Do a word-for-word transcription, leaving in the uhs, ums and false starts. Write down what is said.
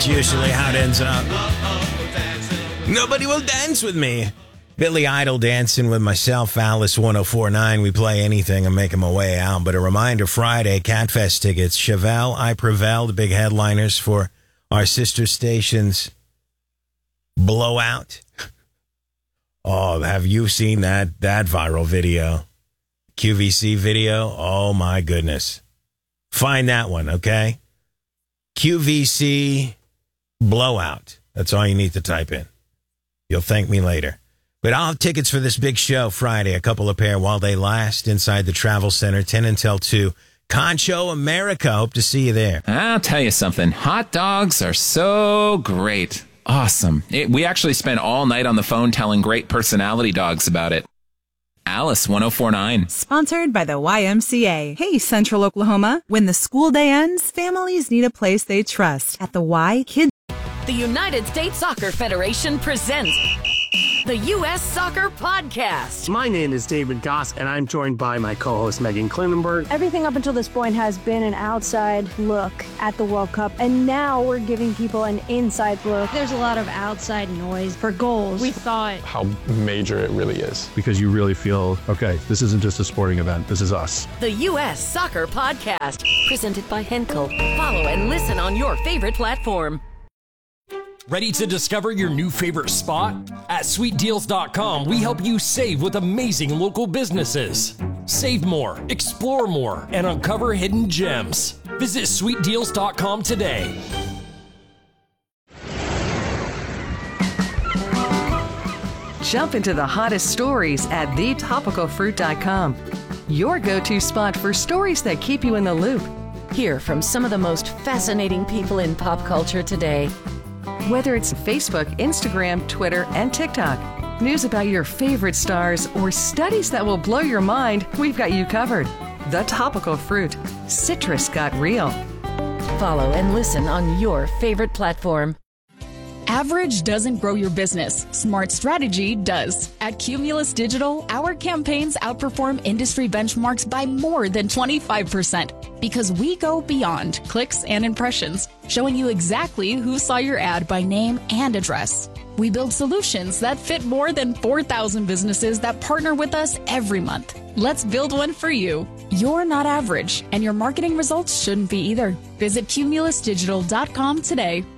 That's usually how it ends up. Nobody will dance with me. Billy Idol dancing with myself, Alice one oh four point nine. We play anything and make them a way out. But a reminder, Friday, Catfest tickets. Chevelle, I Prevail, the big headliners for our sister stations. Blowout. Oh, have you seen that, that viral video? Q V C video? Oh, my goodness. Find that one, okay? Q V C Blowout. That's all you need to type in. You'll thank me later. But I'll have tickets for this big show Friday, a couple of pair while they last, inside the Travel Center, ten until two. Concho America. Hope to see you there. I'll tell you something. Hot dogs are so great. Awesome. It, we actually spent all night on the phone telling great personality dogs about it. Alice one oh four point nine. Sponsored by the Y M C A. Hey, Central Oklahoma. When the school day ends, families need a place they trust. At the Y, kids. The United States Soccer Federation presents the U S Soccer Podcast. My name is David Goss, and I'm joined by my co-host Megan Klinenberg. Everything up until this point has been an outside look at the World Cup, and now we're giving people an inside look. There's a lot of outside noise for goals. We thought how major it really is. Because you really feel, okay, this isn't just a sporting event, this is us. The U S Soccer Podcast, presented by Henkel. Follow and listen on your favorite platform. Ready to discover your new favorite spot? At sweet deals dot com, we help you save with amazing local businesses. Save more, explore more, and uncover hidden gems. Visit sweet deals dot com today. Jump into the hottest stories at the topical fruit dot com. Your go-to spot for stories that keep you in the loop. Hear from some of the most fascinating people in pop culture today. Whether it's Facebook, Instagram, Twitter, and TikTok, news about your favorite stars, or studies that will blow your mind, we've got you covered. The Topical Fruit. Citrus got real. Follow and listen on your favorite platform. Average doesn't grow your business. Smart strategy does. At Cumulus Digital, our campaigns outperform industry benchmarks by more than twenty-five percent because we go beyond clicks and impressions, showing you exactly who saw your ad by name and address. We build solutions that fit more than four thousand businesses that partner with us every month. Let's build one for you. You're not average, and your marketing results shouldn't be either. Visit cumulus digital dot com today.